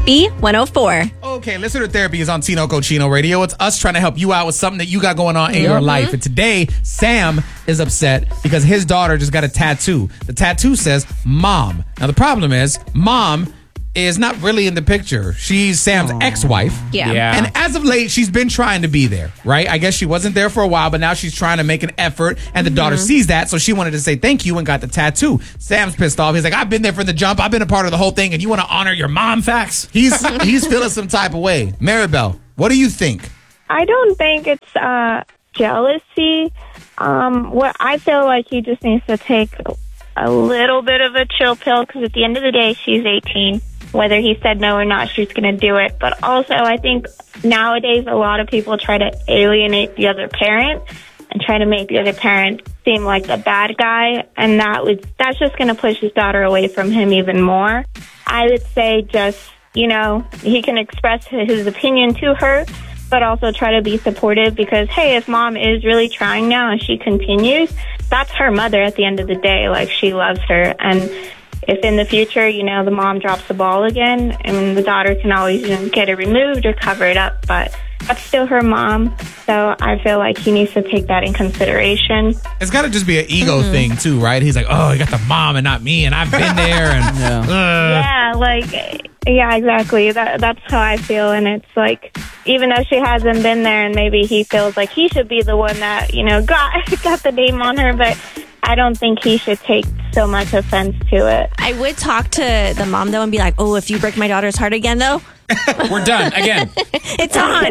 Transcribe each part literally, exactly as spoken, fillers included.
B one oh four. Okay, Listener Therapy is on Tinoco Chino Radio. It's us trying to help you out with something that you got going on in your Mhm. life. And today, Sam is upset because his daughter just got a tattoo. The tattoo says Mom. Now, the problem is, Mom is not really in the picture. She's Sam's ex-wife. Yeah. Yeah. And as of late, she's been trying to be there, right? I guess she wasn't there for a while, but now she's trying to make an effort, and the daughter sees that, so she wanted to say thank you and got the tattoo. Sam's pissed off. He's like, I've been there from the jump. I've been a part of the whole thing, and you want to honor your mom? Facts. He's he's feeling some type of way. Maribel, what do you think? I don't think it's uh, jealousy. Um, what I feel like he just needs to take a little bit of a chill pill, because at the end of the day, she's eighteen. Whether he said no or not, she's going to do it. But also, I think nowadays a lot of people try to alienate the other parent and try to make the other parent seem like the bad guy, and that was that's just going to push his daughter away from him even more. I would say just, you know, he can express his opinion to her, but also try to be supportive, because, hey, if mom is really trying now and she continues, that's her mother at the end of the day. Like, she loves her. And if in the future, you know, the mom drops the ball again, and the daughter can always, you know, get it removed or cover it up, but that's still her mom. So I feel like he needs to take that in consideration. It's got to just be an ego mm. thing, too, right? He's like, oh, you got the mom and not me, and I've been there. And yeah. Uh. yeah, like, yeah, exactly. That That's how I feel. And it's like, even though she hasn't been there, and maybe he feels like he should be the one that, you know, got, got the name on her, but I don't think he should take so much offense to it. I would talk to the mom, though, and be like, oh, if you break my daughter's heart again, though. We're done. Again. It's on.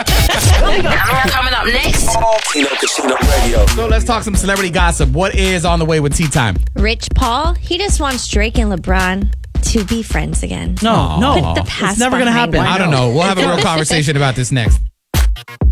Coming up next. Tino Casino Radio. So let's talk some celebrity gossip. What is on the way with Tea Time? Rich Paul, he just wants Drake and LeBron to be friends again. No, no. Put the past it's never going to behind happen. them. I don't know. We'll have a real conversation about this next.